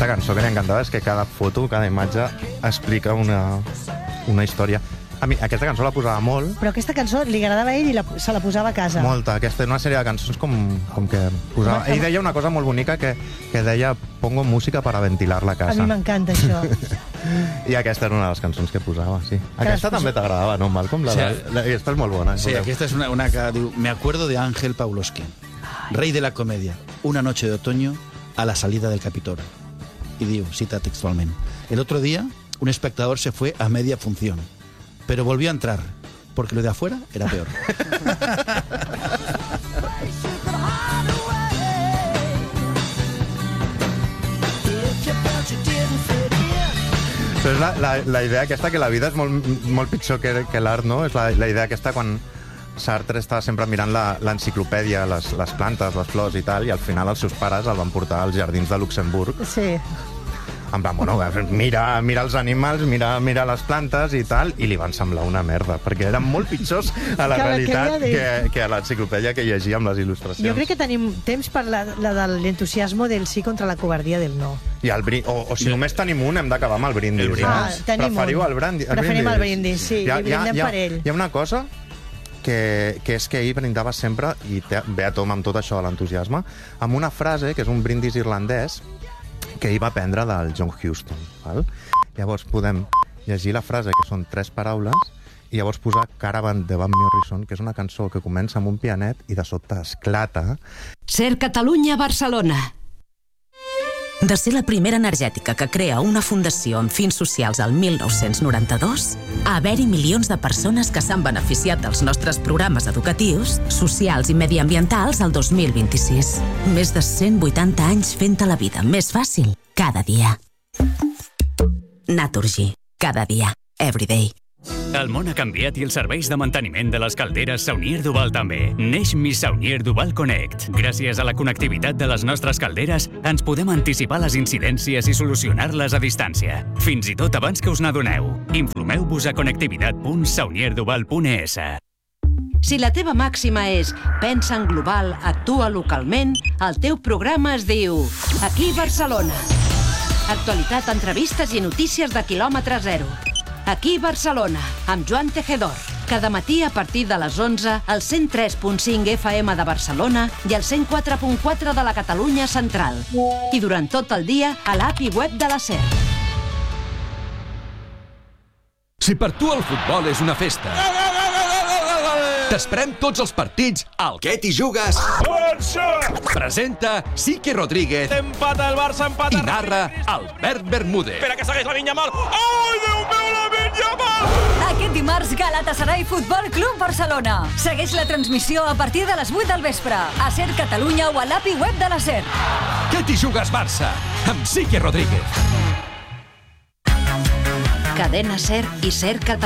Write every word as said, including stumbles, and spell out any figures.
aquesta cançó que li encantava és que cada foto, cada imatge explica una, una història. A mi aquesta cançó la posava molt. Però aquesta cançó li agradava a ell i la, se la posava a casa. Molta. Aquesta és una sèrie de cançons com, com que posava... Ell deia una cosa molt bonica que, que deia pongo música para ventilar la casa. A mi m'encanta això. I aquesta era una de les cançons que posava, sí. Aquesta Clar, també t'agradava, no, Malcolm? La, Sí. la, la, aquesta és molt bona. Sí, aquesta és una, una que diu, me acuerdo de Ángel Pavlovsky, rey de la comedia, una noche de otoño a la salida del Capitolio. Y diu, cita textualment, el otro día un espectador se fue a media función, pero volvió a entrar, porque lo de afuera era peor. Però és la, la, la idea aquesta que la vida és molt, molt pitjor que, que l'art, no? És la, la idea aquesta quan Sartre estava sempre mirant l'enciclopèdia, les, les plantes, les flors i tal, i al final els seus pares el van portar als jardins de Luxemburg. Sí. En plan, bueno, mira, mira els animals, mira, mira les plantes i tal, i li van semblar una merda, perquè eren molt pitjors a la Que la realitat que que, que a l'enciclopèdia que llegia amb les il·lustracions. Jo crec que tenim temps per la, la de l'entusiasme del sí contra la covardia del no. I el brin... o, o si només tenim un, hem d'acabar amb el brindis. El brindis. Ah, eh? tenim Preferiu un. el, brandi, el Preferim brindis? el brindis, sí, i brindem per ell. Hi ha una cosa que, que és que ell brindava sempre, i té, ve a tom amb tot això de l'entusiasme, amb una frase que és un brindis irlandès que ell va aprendre del John Huston. Val? Llavors podem llegir la frase, que són tres paraules, i llavors posar Caravan de Van Morrison, que és una cançó que comença amb un pianet i de sobte esclata. Ser Catalunya, Barcelona. De ser la primera energètica que crea una fundació amb fins socials al mil nou-cents noranta-dos, a haver-hi milions de persones que s'han beneficiat dels nostres programes educatius, socials i mediambientals al dos mil vint-i-sis. Més de cent vuitanta anys fent-te la vida més fàcil cada dia. Naturgy. Cada dia. Every day. El món ha canviat i els serveis de manteniment de les calderes Saunier Duval també. Neix Mi Saunier Duval Connect. Gràcies a la connectivitat de les nostres calderes, ens podem anticipar les incidències i solucionar-les a distància. Fins i tot abans que us n'adoneu. Informeu-vos a connectivitat punt saunier duval punt es. Si la teva màxima és pensa en global, actua localment, el teu programa es diu Aquí Barcelona. Actualitat, entrevistes i notícies de quilòmetre zero. Aquí Barcelona, amb Joan Tejedor. Cada matí a partir de les onze, al cent tres punt cinc F M de Barcelona i al cent quatre punt quatre de la Catalunya Central. I durant tot el dia a l'app i web de la SER. Si per tu el futbol és una festa, t'esperem tots els partits al Què t'hi jugues? Presenta Sique Rodríguez. Empata el Barça, empata. I narra Albert Bermúdez. Espera que segueix la Vinya Mal. Ai, Déu meu, la Vinya Mal! Aquest dimarts, Galatasaray Futbol Club Barcelona. Segueix la transmissió a partir de les vuit del vespre. A SER Catalunya o a l'app i web de la SER. Què t'hi jugues, Barça? Amb Sique Rodríguez. Cadena SER i SER Catalunya.